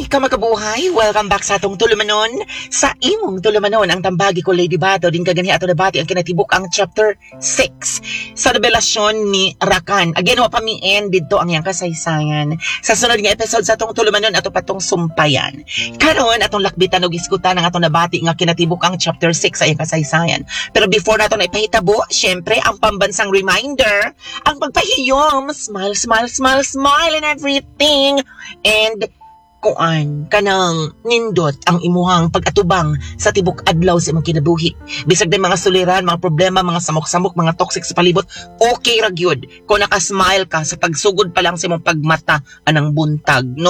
ka makabuhay. Welcome back sa atong tulumanon. Sa imong tulumanon, ang tambagi ko Lady Bato, din kagani ato nabati ang kinatibuk ang chapter 6 sa revelasyon ni Rakan. Again, wa pa mi-end dito ang iyang kasaysayan. Sa sunod nga episode sa atong tulumanon, ato patong sumpayan. Karon atong lakbitan og iskutan ang atong nabati nga kinatibuk ang chapter 6 sa iyang kasaysayan. Pero before nato na ipahitabo, syempre ang pambansang reminder, ang pagpahiyom, smile, smile, smile, smile and everything. And kuan kanang nindot ang imuhang pag-atubang sa tibok adlaw sa imong kinabuhi. Bisag din mga suliran, mga problema, mga samok-samok, mga toxic sa palibot, okay ra gyud kung naka-smile ka sa pagsugod pa lang sa imong pagmata anang buntag, no?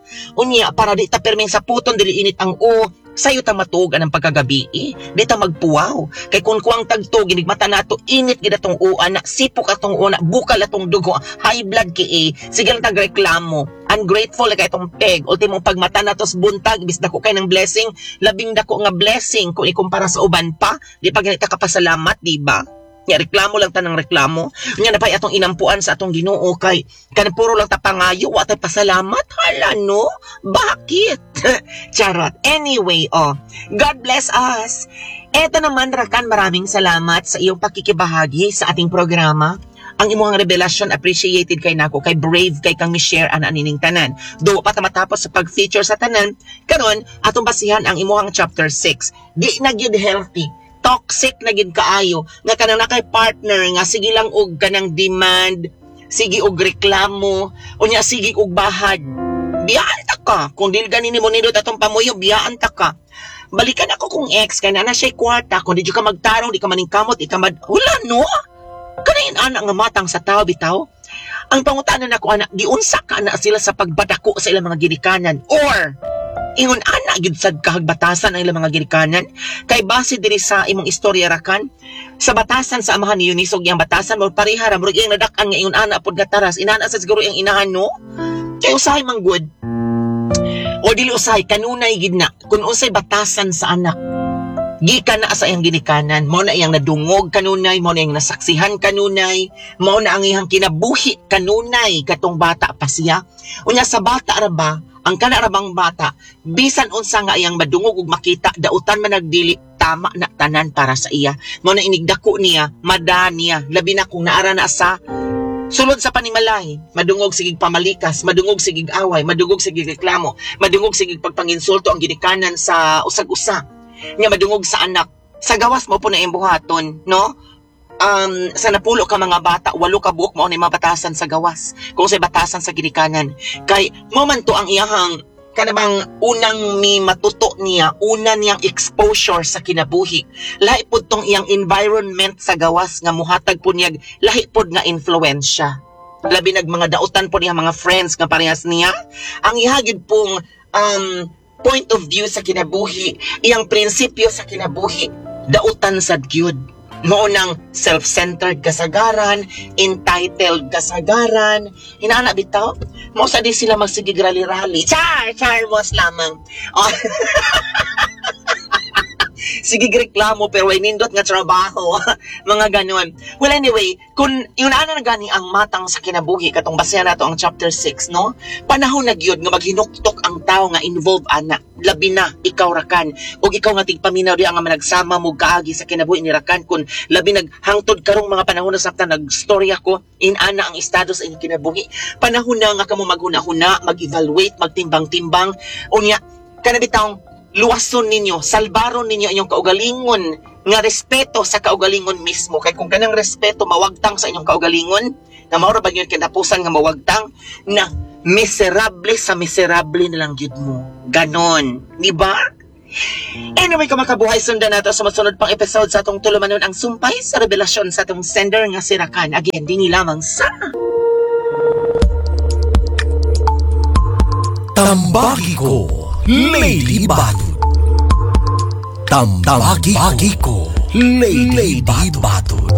Unya para di ta perming sa puton dili init ang sayo ta matug anang pagkagabi di ta magpuwaw kay kung kuang tagtog ginigmata nato init gid atong uan na sipok atong una bukal atong dugo high blood ki sige lang tag reklamo ungrateful kay itong peg ultimo pagmata natos buntag bis dako kay ng blessing labing dako nga blessing kung ikumpara sa uban pa di pa ganita ka pasalamat di ba? Nya reklamo lang ta ng reklamo. Nya napay atong inampuan sa atong Ginoo kay kan puro lang ta pangayo wa tay pasalamat. Hala no? Bakit? Charot. Anyway, God bless us. Eto naman Rakan, maraming salamat sa iyong pakikibahagi sa ating programa. Ang imong revelasyon appreciated kay nako, kay brave kay kang mi-share ana nining tanan. Do pa ta matapos sa pag-feature sa tanan, karon atong basihan ang imong chapter 6. Di na gyud healthy. Toxic na gid kaayo nga kanang nakay partner nga sige lang og kanang demand, sige og reklamo, unya sige og bahad. Biyaan ta ka kung dili ganin mo nindot atong pamuyo, biyaan ta ka. Balikan ako kung ex kay na siya kwarta, kung di ka magtarong, di ka maningkamot, wala no. Kanayin ana nga matang sa tao bitaw. Ang pangutanan nako ana, giunsa ka na sila sa pagbadako sa ilang mga ginikanan or ingon ana gid sad kahagbatasan ang ilang mga ginikanan kay base diri sa imong istorya Rakan sa batasan sa amahan ni Eunice ug iyang batasan mo pareha ra murag iyang nadak-an nga ingon ana pod gataras inana sa siguro iyang inahan no kay usahay man good o dili usahay kanunay gid na kun unsay batasan sa anak gikan na sa iyang ginikanan mao na iyang nadungog kanunay mao na iyang nasaksihan kanunay mao na ang iyang kinabuhi kanunay katong bata pa siya unya sa bata ra ba ang kanarabang bata, bisan unsa nga iyang madungog ug makita, dautan man nagdili, tama na tanan para sa iya. Mao na inigdako niya, mada niya, labi na kung naara na sa sulod sa panimalay, madungog sigig pamalikas, madungog sigig away, madungog sigig reklamo, madungog sigig pagpanginsulto ang ginikanan sa usag-usa. Nya madungog sa anak, sa gawas mo po na imbuhaton, no? Sa napulo ka mga bata, 8 ka buok mo na mabatasan sa gawas kung sa batasan sa ginikanan kay momento ang iyahang kanabang unang mi matuto niya una niyang exposure sa kinabuhi lahi pod tong iyang environment sa gawas nga muhatag po niya lahi pod nga influensya labi nag mga dautan po niya mga friends nga parehas niya ang ihagid pong point of view sa kinabuhi iyang prinsipyo sa kinabuhi dautan sad gyud mo nang self-centered kasagaran, entitled kasagaran, hinana bitaw, mo sa di sila magsigig rally-rally. Charmos lamang. Sige reklamo pero ay nindot nga trabaho. Mga ganon. Well anyway, kung yun na gani ang matang sa kinabuhi, katong basehan nato ang chapter 6, no? Panahon na gyud nga maghinuktok ang tao nga involved ana. Labi na, ikaw Rakan. O ikaw nga tigpaminaw di ang nga managsama mo kaagi sa kinabuhi ni Rakan. Kung labi naghangtod karong mga panahon na sakta nagstorya ko, inana ang estado sa inyong kinabuhi. Panahon na nga kamo maghuna-huna, mag-evaluate, magtimbang-timbang. Unya, kanabitang luwason ninyo, salbaron ninyo inyong kaugalingon nga respeto sa kaugalingon mismo. Kay kung kanang respeto mawagtang sa inyong kaugalingon, na maura ba yun kinapusan nga mawagtang, na miserable sa miserable na lang yun mo. Ganon. Di ba? Anyway, kung makabuhay, sundan nato sa masunod pang episode sa atong tulumanon ang sumpay sa revelasyon sa atong sender nga si Rakan. Again, dini lamang sa Tambagi ko, Lady Bato. Tambagi ko, Lady Bato.